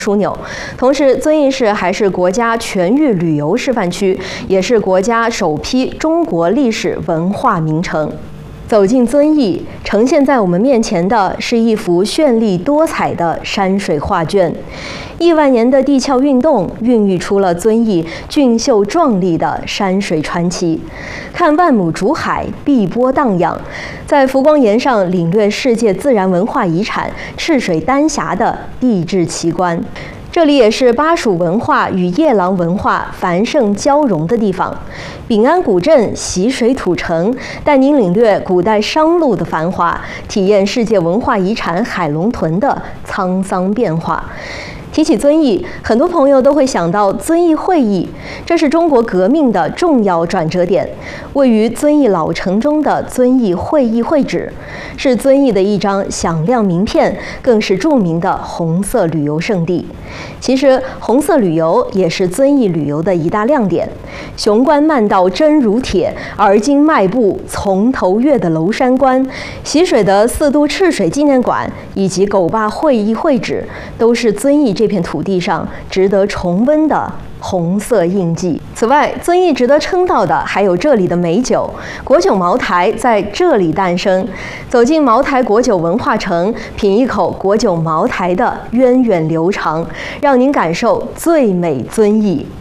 枢纽，同时遵义市还是国家全域旅游示范区，也是国家首批中国历史文化名城。走进遵义，呈现在我们面前的是一幅绚丽多彩的山水画卷。亿万年的地壳运动孕育出了遵义俊秀壮丽的山水传奇。看万亩竹海，碧波荡漾，在浮光岩上领略世界自然文化遗产赤水丹霞的地质奇观。这里也是巴蜀文化与夜郎文化繁盛交融的地方。秉安古镇习水土城，带您领略古代商路的繁华，体验世界文化遗产海龙屯的沧桑变化。提起遵义，很多朋友都会想到遵义会议，这是中国革命的重要转折点。位于遵义老城中的遵义会议会址，是遵义的一张响亮名片，更是著名的红色旅游胜地。其实，红色旅游也是遵义旅游的一大亮点。雄关漫道真如铁，而今迈步从头越的娄山关，习水的四渡赤水纪念馆，以及狗坝会议会址，都是遵义这片土地上值得重温的红色印记。此外，遵义值得称道的还有这里的美酒，国酒茅台在这里诞生。走进茅台国酒文化城，品一口国酒茅台的源远流长，让您感受最美遵义。